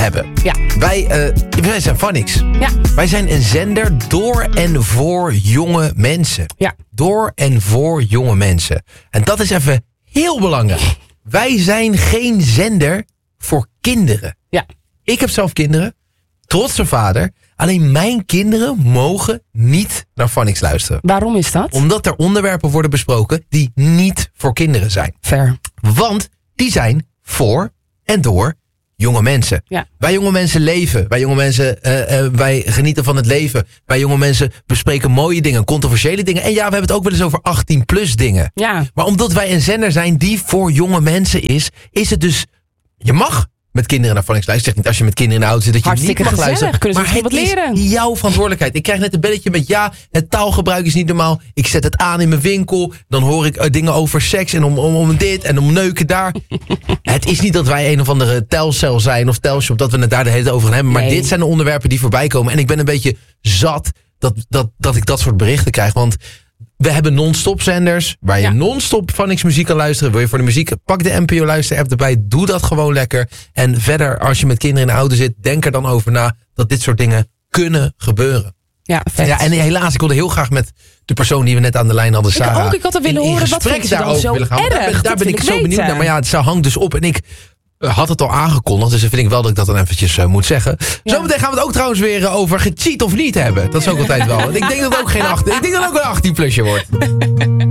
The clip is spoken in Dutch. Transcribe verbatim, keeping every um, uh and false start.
hebben. Ja. Wij, uh, wij zijn Phonics. Ja. Wij zijn een zender door en voor jonge mensen. Ja. Door en voor jonge mensen. En dat is even heel belangrijk. Wij zijn geen zender voor kinderen. Ja. Ik heb zelf kinderen. Trotse vader. Alleen mijn kinderen mogen niet naar Phonics luisteren. Waarom is dat? Omdat er onderwerpen worden besproken die niet voor kinderen zijn. Fair. Want die zijn voor en door jonge mensen. Ja. Wij jonge mensen leven. Wij jonge mensen, uh, uh, wij genieten van het leven. Wij jonge mensen bespreken mooie dingen, controversiële dingen. En ja, we hebben het ook wel eens over achttien plus dingen. Ja. Maar omdat wij een zender zijn die voor jonge mensen is, is het dus, je mag met kinderen naar Phonics luisteren. Ik zeg niet als je met kinderen in de auto zit dat je Hartstikke niet mag gezellig. luisteren. Kunnen ze Maar misschien het wat leren. is jouw verantwoordelijkheid. Ik krijg net een belletje met ja, het taalgebruik is niet normaal. Ik zet het aan in mijn winkel. Dan hoor ik uh, dingen over seks en om, om, om dit en om neuken daar. Het is niet dat wij een of andere telcel zijn of telshop, dat we het daar de hele tijd over gaan hebben. Maar Nee. dit zijn de onderwerpen die voorbij komen. En ik ben een beetje zat dat, dat, dat ik dat soort berichten krijg. Want we hebben non-stop zenders waar je Ja. non-stop Phonics muziek kan luisteren. Wil je voor de muziek, pak de N P O luister app erbij. Doe dat gewoon lekker. En verder, als je met kinderen in de auto zit, denk er dan over na dat dit soort dingen kunnen gebeuren. Ja, vet. Ja, en helaas, ik wilde heel graag met de persoon die we net aan de lijn hadden, Sarah, ook, ik had er willen in- in horen, wat gesprek vindt ze dan daarover zo willen gaan. Want Daar erg? ben, daar Dat ben wil ik ik zo benieuwd weten. naar. Maar ja, ze hangt dus op en ik uh, had het al aangekondigd. Dus dan vind ik wel dat ik dat dan eventjes uh, moet zeggen. Ja. Zometeen gaan we het ook trouwens weer uh, over gecheat of niet hebben. Dat is ook altijd wel. En ik denk dat het ook geen achttien, ik denk dat het ook een achttien plusje wordt.